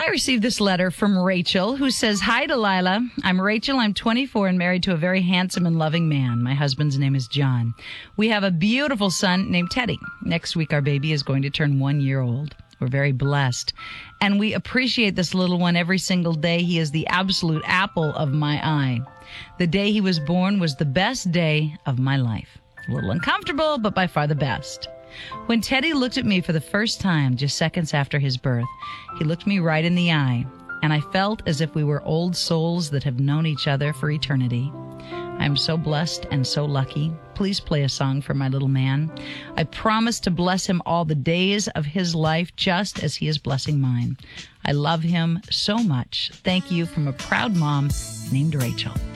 I received this letter from Rachel, who says, "Hi, Delilah. I'm Rachel. I'm 24 and married to a very handsome and loving man. My husband's name is John. We have a beautiful son named Teddy. Next week, our baby is going to turn 1 year old. We're very blessed, and we appreciate this little one every single day. He is the absolute apple of my eye. The day he was born was the best day of my life. A little uncomfortable, but by far the best. When Teddy looked at me for the first time, just seconds after his birth, he looked me right in the eye, and I felt as if we were old souls that have known each other for eternity. I'm so blessed and so lucky. Please play a song for my little man. I promise to bless him all the days of his life, just as he is blessing mine. I love him so much. Thank you, from a proud mom named Rachel."